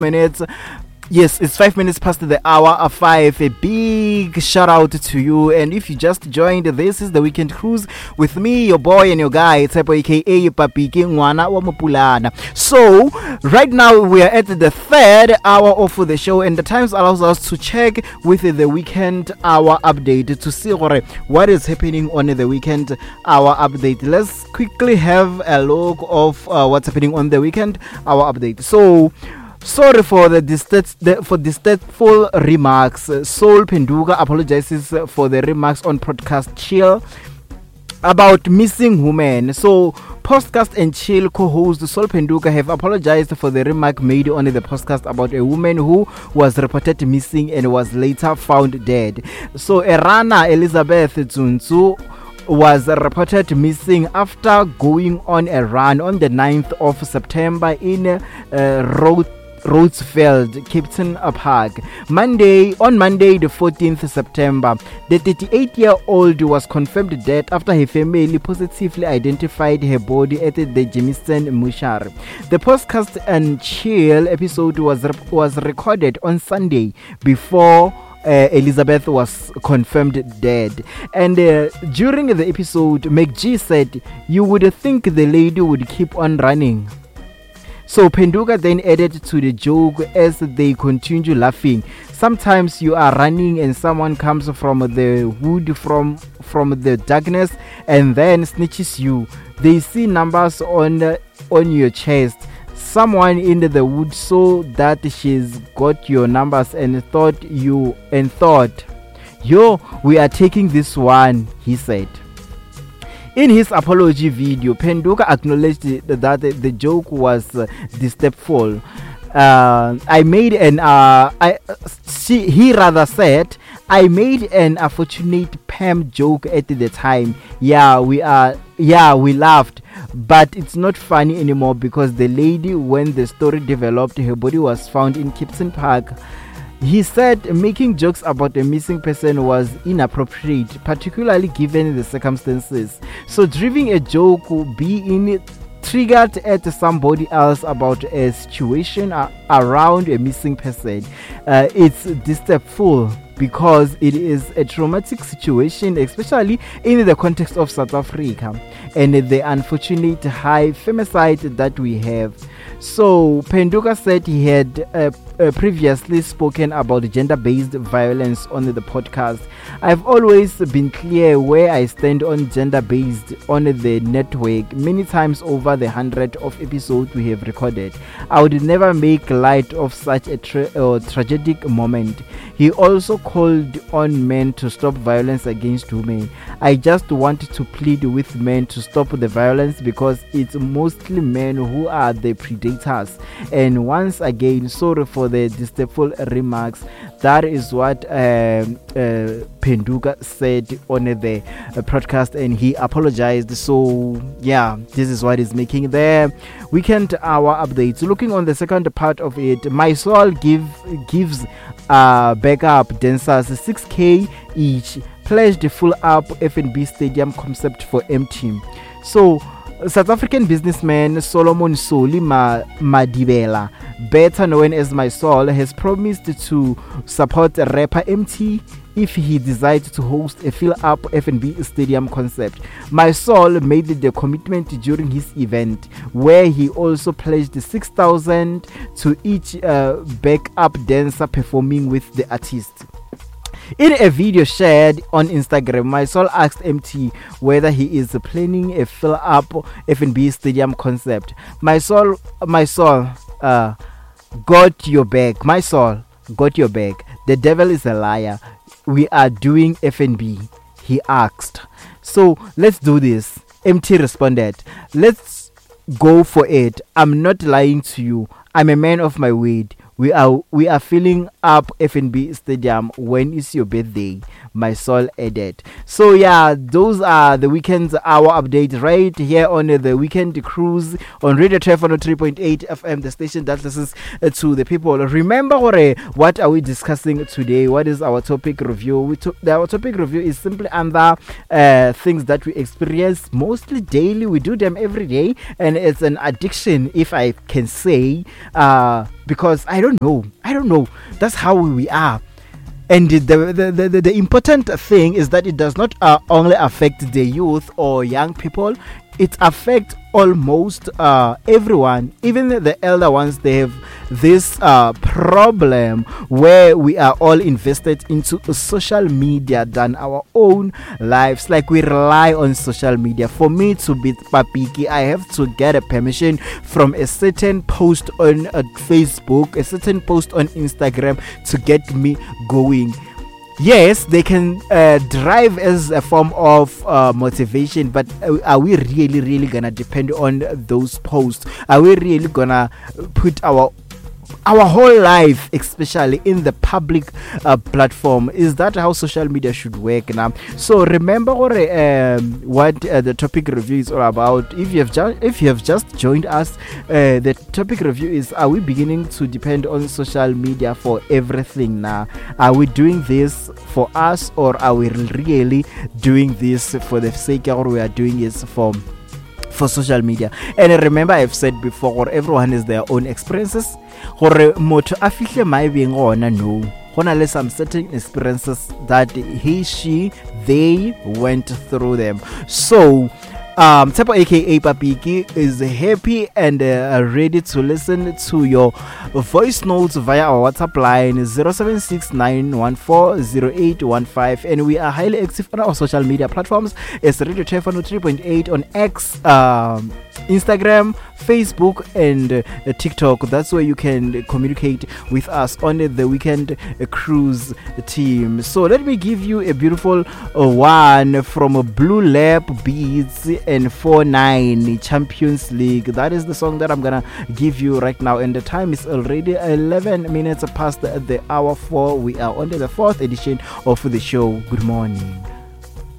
minutes. Yes, it's 5 minutes past the hour of 5. A big shout out to you. And if you just joined, this is the Weekend Cruise with me, your boy and your guy, Tsepo aka Papi Kingwana wa Mapulana. So, right now we are at the third hour of the show, and the times allows us to check with the weekend hour update to see what is happening on the weekend hour update. Let's quickly have a look of what's happening on the weekend hour update. So, sorry for the distasteful remarks. Soul Penduka apologizes for the remarks on podcast Chill about missing women. So, Podcast and Chill co-host Soul Penduka have apologized for the remark made on the podcast about a woman who was reported missing and was later found dead. So, Erana Elizabeth Zunzu was reported missing after going on a run on the 9th of September in Rhodesfeld, Captain Park. On Monday, the 14th September, the 38-year-old was confirmed dead after her family positively identified her body at the Jameson Mortuary. The podcast and Chill episode was recorded on Sunday before Elizabeth was confirmed dead. And during the episode, McG said, "You would think the lady would keep on running." So Penduka then added to the joke as they continue laughing. "Sometimes you are running and someone comes from the wood, from the darkness, and then snitches you. They see numbers on your chest. Someone in the wood saw that she's got your numbers and thought, yo, we are taking this one," he said. In his apology video, Penduka acknowledged that the joke was distasteful. He rather said, "I made an unfortunate Pam joke at the time. We laughed, but it's not funny anymore because the lady, when the story developed, her body was found in Captain Park." He said making jokes about a missing person was inappropriate, particularly given the circumstances. So driving a joke being triggered at somebody else about a situation around a missing person, it's distasteful because it is a traumatic situation, especially in the context of South Africa and the unfortunate high femicide that we have. So Penduka said he had previously spoken about gender-based violence on the podcast. "I've always been clear where I stand on gender-based on the network many times over the 100 of episodes we have recorded. I would never make light of such a tragic moment." He also called on men to stop violence against women. "I just want to plead with men to stop the violence because it's mostly men who are the predators." And once again, sorry for the distasteful remarks. That is what Penduka said on the podcast, and he apologized. So this is what is making the weekend hour updates. Looking on the second part of it, My Soul gives backup dancers 6K each, pledged full up F&B stadium concept for M-Team. So South African businessman Solomon Soli Madibela, better known as My Soul, has promised to support rapper MT if he decides to host a fill-up F&B stadium concept. My Soul made the commitment during his event, where he also pledged 6,000 to each backup dancer performing with the artist. In a video shared on Instagram, My Soul asked MT whether he is planning a fill-up F&B stadium concept. My soul, got your back. My Soul, got your back. The devil is a liar. We are doing F&B, he asked. So let's do this. MT responded, "Let's go for it. I'm not lying to you. I'm a man of my word. We are filling up F&B Stadium. When is your birthday?" My Soul added. So those are the weekend hour updates right here on the Weekend Cruise on Radio Tref 103.8 FM, the station that listens to the people. Remember, what are we discussing today? What is our topic review? Our topic review is simply under things that we experience mostly daily. We do them every day, and it's an addiction, if I can say, because I don't don't know. That's how we are. And the important thing is that it does not only affect the youth or young people. It affects almost everyone, even the elder ones. They have this problem where we are all invested into social media than our own lives. Like, we rely on social media. For me to be Papiki, I have to get a permission from a certain post on Facebook, a certain post on Instagram to get me going. Yes, they can drive as a form of motivation, but are we really gonna depend on those posts? Are we really gonna put our whole life, especially in the public platform? Is that how social media should work now? So remember what the topic review is all about. If you have just joined us, the topic review is: are we beginning to depend on social media for everything now? Are we doing this for us, or are we really doing this for the sake of what we are doing is for social media? And remember, I've said before, everyone has their own experiences. Gore motho a fihle mai beng gona no, gona le some certain experiences that they went through them. So Tsepo aka Papiki is happy and ready to listen to your voice notes via our WhatsApp line 0769140815, and we are highly active on our social media platforms. It's Radio Tefano 3.8 on X, Instagram, Facebook, and TikTok. That's where you can communicate with us on the Weekend Cruise team. So let me give you a beautiful one from Blue Lab Beats and 49 Champions League. That is the song that I'm gonna give you right now, and the time is already 11 minutes past the hour 4. We are on the 4th edition of the show. Good morning.